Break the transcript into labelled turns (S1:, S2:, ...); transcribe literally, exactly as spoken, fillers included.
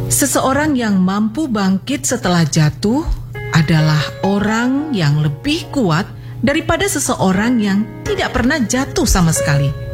S1: Seseorang yang mampu bangkit setelah jatuh adalah orang yang lebih kuat daripada seseorang yang tidak pernah jatuh sama sekali.